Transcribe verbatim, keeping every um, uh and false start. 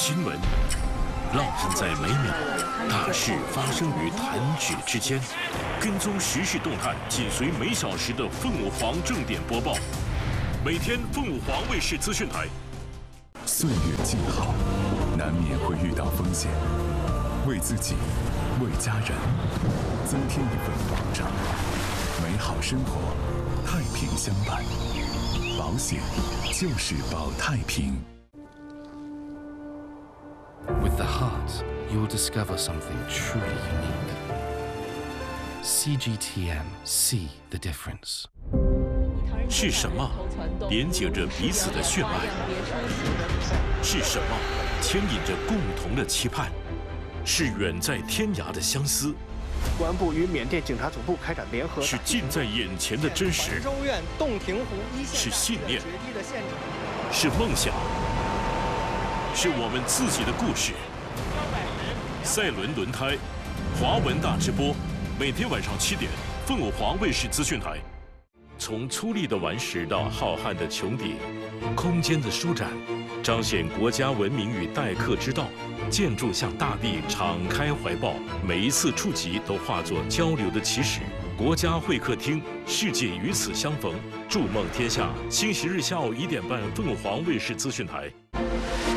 新闻，烙印在每秒，大事发生于弹指之间。跟踪时事动态，紧随每小时的凤舞凰正点播报。每天凤舞凰卫视资讯台。 岁月静好，难免会遇到风险，为自己，为家人，增添一份保障。美好生活，太平相伴。保险就是保太平。 With the heart, you'll discover something truly unique. C G T M, see the difference. 是什么连接着彼此的血脉？是什么牵引着共同的期盼？是远在天涯的相思。 公安部与缅甸警察总部开展联合。 是近在眼前的真实。 州院洞庭湖一线是信念。是梦想。 是我们自己的故事。赛伦轮胎，华文大直播，每天晚上七点，凤舞凰卫视资讯台。从粗粝的顽石到浩瀚的穹顶，空间的舒展，彰显国家文明与待客之道。建筑向大地敞开怀抱，每一次触及都化作交流的起始。国家会客厅，世界与此相逢。筑梦天下，星期日下午一点半，凤舞凰卫视资讯台。